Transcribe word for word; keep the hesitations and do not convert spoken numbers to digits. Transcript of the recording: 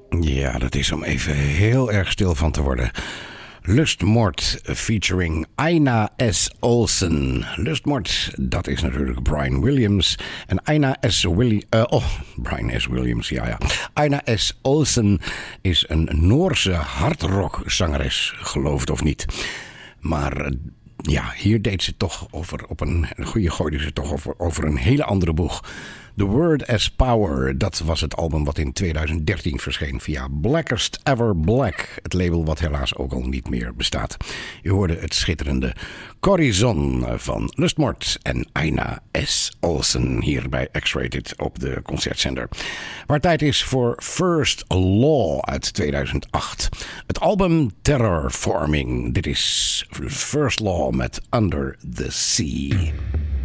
Ja, dat is om even heel erg stil van te worden. Lustmord featuring Aina S. Olsen. Lustmord, dat is natuurlijk Brian Williams. En Aina S. Willi- uh, oh, Brian S. Williams, ja ja. Aina S. Olsen is een Noorse hardrockzangeres, geloof het of niet. Maar ja, hier deed ze toch over, op een, een goede gooide ze toch over, over een hele andere boeg. The Word as Power, dat was het album wat in tweeduizend dertien verscheen via Blackest Ever Black. Het label wat helaas ook al niet meer bestaat. U hoorde het schitterende Corizon van Lustmord en Aina S. Olsen hier bij X-Rated op de concertzender. Waar tijd is voor First Law uit tweeduizend acht. Het album Terrorforming. Dit is First Law met Under the Sea.